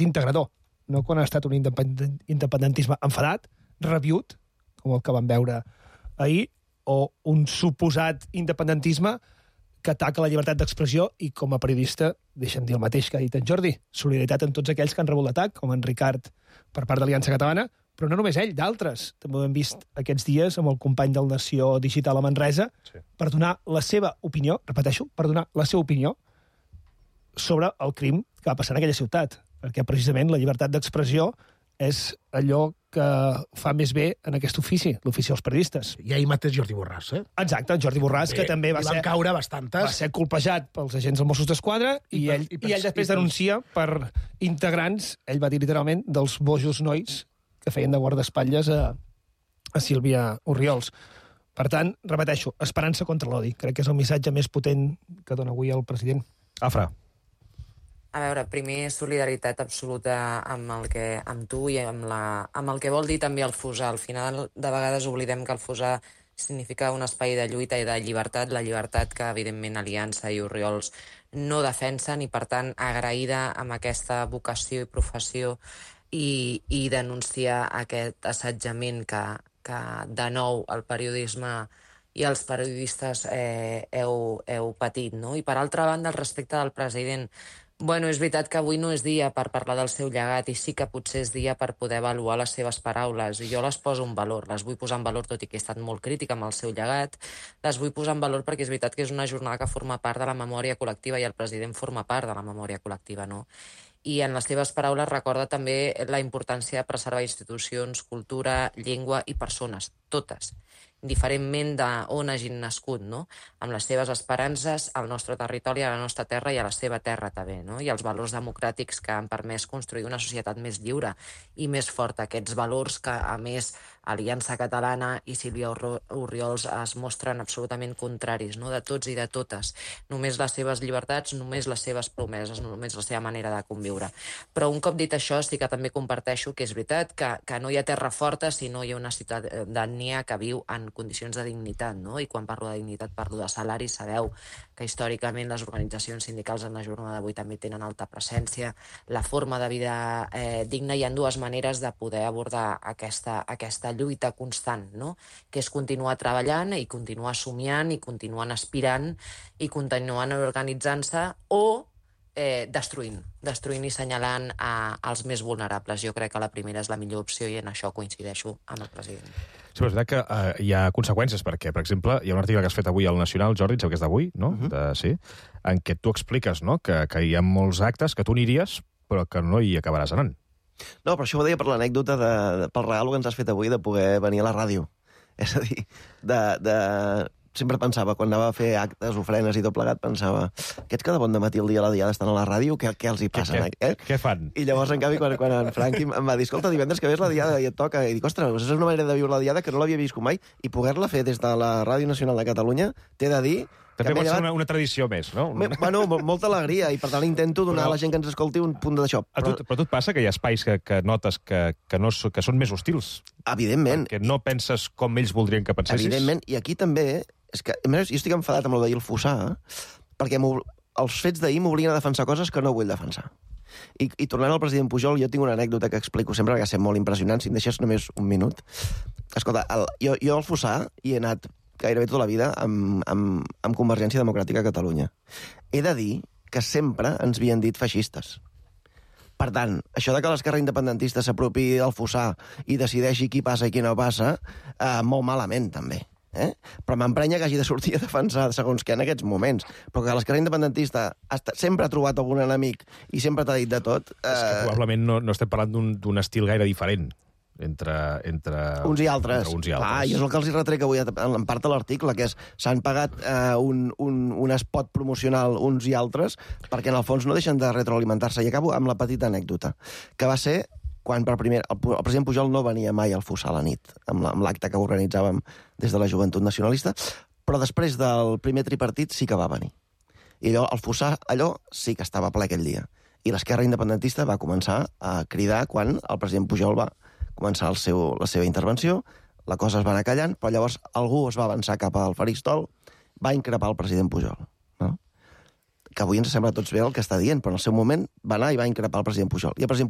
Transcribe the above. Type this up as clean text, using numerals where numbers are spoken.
integrador, no quan ha estat un independentisme enfadat, rabiut, com el que vam veure ahir, o un suposat independentisme que ataca la llibertat d'expressió i, com a periodista, deixa'm dir el mateix que ha dit en Jordi, solidaritat amb tots aquells que han rebut l'atac, com en Ricard per part d'Aliança Catalana, però no només ell, d'altres. També ho hem vist aquests dies amb el company del Nació Digital a Manresa, per donar la seva opinió, repeteixo, per donar la seva opinió sobre el crim que va passar en aquella ciutat, perquè precisament la llibertat d'expressió és allò que fa més bé en aquest ofici, l'ofici dels periodistes. I ahir mateix Jordi Borràs, Exacte, Jordi Borràs, que també va caure bastantes. Va ser colpejat pels agents dels Mossos d'Esquadra i ell després denuncia per integrants, ell va dir literalment, dels bojos nois que feien de guardaespatlles a Sílvia Orriols. Per tant, repeteixo, esperança contra l'odi. Crec que és el missatge més potent que dona avui el president. Afra. A veure, primer, solidaritat absoluta amb tu i amb el que vol dir també el Fusà. Al final, de vegades oblidem que el Fusà significa un espai de lluita i de llibertat, la llibertat que, evidentment, Aliança i Orriols no defensen i, per tant, agraïda amb aquesta vocació i professió i denunciar aquest assetjament que de nou, el periodisme i els periodistes heu patit, no? I, per altra banda, al respecte del president, bueno, és veritat que avui no és dia per parlar del seu llegat i sí que potser és dia per poder avaluar les seves paraules i jo les poso en valor, les vull posar en valor tot i que he estat molt crítica amb el seu llegat, les vull posar en valor perquè és veritat que és una jornada que forma part de la memòria col·lectiva i el president forma part de la memòria col·lectiva, no? I en les seves paraules recorda també la importància de preservar institucions, cultura, llengua i persones, totes, indiferentment d'on hagin nascut, no? Amb les seves esperances al nostre territori, a la nostra terra i a la seva terra també, no? I els valors democràtics que han permès construir una societat més lliure i més forta. Aquests valors que, a més, Aliança Catalana i Sílvia Orriols es mostren absolutament contraris, no? De tots i de totes. Només les seves llibertats, només les seves promeses, només la seva manera de conviure. Però un cop dit això, sí que també comparteixo que és veritat que no hi ha terra forta si no hi ha una ciutadania que viu en condicions de dignitat, no? I quan parlo de dignitat parlo de salari. Sabeu que històricament les organitzacions sindicals en la jornada d'avui també tenen alta presència. La forma de vida digna, hi ha dues maneres de poder abordar aquesta lluita constant, no? Que és continuar treballant i continuar somiant i continuant aspirant i continuant organitzant-se o destruint i assenyalant els més vulnerables. Jo crec que la primera és la millor opció i en això coincideixo amb el president. Sí, però és veritat que hi ha conseqüències, perquè, per exemple, hi ha un article que has fet avui al Nacional, Jordi, em sembla que és d'avui, no? Sí, en què tu expliques, no?, que hi ha molts actes que tu aniries, però que no hi acabaràs anant. No, però això ho deia per l'anècdota pel regal que ens has fet avui de poder venir a la ràdio. És a dir, sempre pensava, quan anava a fer actes, ofrenes i tot plegat, pensava, aquests que de bon dematí el dia a la diada estan a la ràdio, què els hi passa? Què fan? I llavors, en canvi, quan en Franqui em va dir, escolta, divendres que ve és la diada i et toca, i dic, ostres, és una manera de viure la diada que no l'havia viscut mai, i poder-la fer des de la Ràdio Nacional de Catalunya, t'he de dir... També pot ser una tradició més, no? Bueno, molta alegria, i per tant intento donar a la gent que ens escolti un punt d'això. Però a tu et passa que hi ha espais que notes que són més hostils? Evidentment. Que no penses com ells voldrien que pensessis? Evidentment, i aquí també... És que, jo estic enfadat amb el d'ahir el Fossà, perquè els fets d'ahir m'obliguen a defensar coses que no vull defensar. I tornant al president Pujol, jo tinc una anècdota que explico sempre, que ha estat molt impressionant, si em deixes només un minut. Escolta, jo al Fossà hi he anat gairebé tota la vida amb Convergència Democràtica a Catalunya. He de dir que sempre ens havien dit feixistes. Per tant, això de que l'esquerra independentista s'apropi del Fossà i decideixi qui passa i qui no passa, molt malament, també. Però m'emprenya que hagi de sortir a defensar segons què en aquests moments. Però que l'esquerra independentista sempre ha trobat algun enemic i sempre t'ha dit de tot... És que probablement no estem parlant d'un estil gaire diferent entre uns i altres. I és el que els hi retrec avui en part de l'article, que és s'han pagat un spot promocional uns i altres perquè en el fons no deixen de retroalimentar-se. I acabo amb la petita anècdota, que va ser quan el president Pujol no venia mai al Fossà a la nit, amb l'acte que organitzàvem des de la Joventut Nacionalista, però després del primer tripartit sí que va venir. I allò, el Fossà, allò sí que estava ple aquell dia. I l'esquerra independentista va començar a cridar quan el president Pujol va començar la seva intervenció, la cosa es va anar callant, però llavors algú es va avançar cap al faristol, va increpar el president Pujol, no? Que avui ens sembla a tots bé el que està dient, però en el seu moment va anar i va increpar el president Pujol. I el president